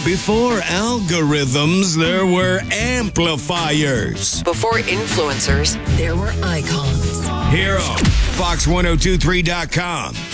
Before algorithms, there were amplifiers. Before influencers, there were icons. Hero, Fox1023.com.